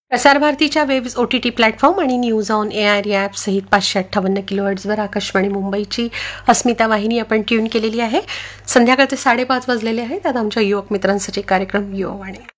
प्रसार भारतीच्या webs OTT platform आणि न्यूज ऑन AIR या ॲप सहित 558 किलोहर्ट्झवर आकाशवाणी मुंबईची अस्मिता वाहिनी आपण ट्यून केलेली आहे. संध्याकाळचे 5:30 वाजलेले आहेत. आता आमच्या युवक मित्रांसाठी कार्यक्रम युवावाणी.